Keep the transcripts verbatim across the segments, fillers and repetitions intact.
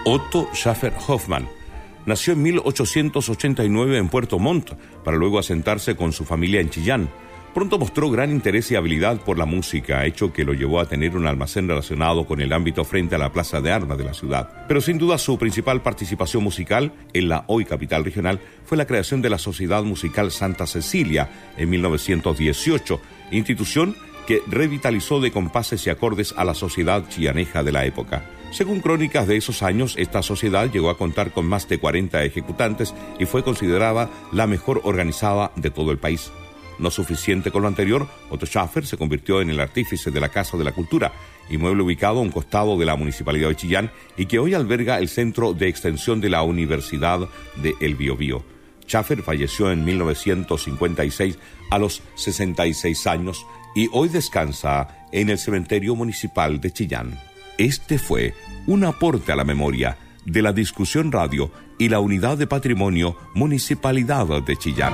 Otto Schaffer Hoffmann nació en mil ochocientos ochenta y nueve en Puerto Montt, para luego asentarse con su familia en Chillán. Pronto mostró gran interés y habilidad por la música, hecho que lo llevó a tener un almacén relacionado con el ámbito frente a la Plaza de Armas de la ciudad. Pero sin duda su principal participación musical en la hoy capital regional fue la creación de la Sociedad Musical Santa Cecilia en mil novecientos dieciocho, institución que revitalizó de compases y acordes a la sociedad chillaneja de la época. Según crónicas de esos años, esta sociedad llegó a contar con más de cuarenta ejecutantes y fue considerada la mejor organizada de todo el país. No suficiente con lo anterior, Otto Schaffer se convirtió en el artífice de la Casa de la Cultura, inmueble ubicado a un costado de la Municipalidad de Chillán y que hoy alberga el Centro de Extensión de la Universidad de El Biobío. Schaffer falleció en mil novecientos cincuenta y seis a los sesenta y seis años y hoy descansa en el Cementerio Municipal de Chillán. Este fue un aporte a la memoria de la Discusión Radio y la Unidad de Patrimonio Municipalidad de Chillán.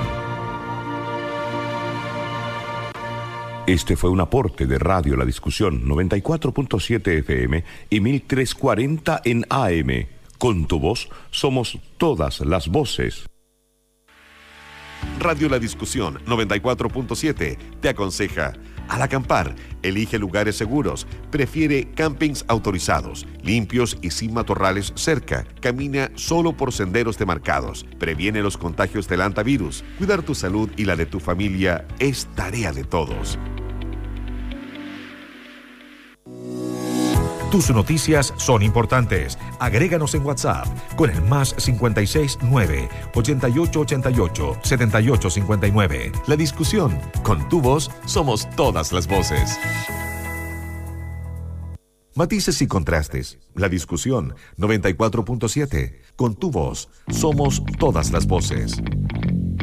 Este fue un aporte de Radio La Discusión, noventa y cuatro punto siete F M y mil trescientos cuarenta en A M. Con tu voz somos todas las voces. Radio La Discusión, noventa y cuatro punto siete, te aconseja: al acampar, elige lugares seguros, prefiere campings autorizados, limpios y sin matorrales cerca, camina solo por senderos demarcados, previene los contagios del hantavirus. Cuidar tu salud y la de tu familia es tarea de todos. Tus noticias son importantes. Agréganos en WhatsApp con el más cincuenta y seis nueve, ochenta y ocho ochenta y ocho, setenta y ocho cincuenta y nueve. La Discusión. Con tu voz somos todas las voces. Matices y contrastes. La Discusión. noventa y cuatro punto siete. Con tu voz somos todas las voces.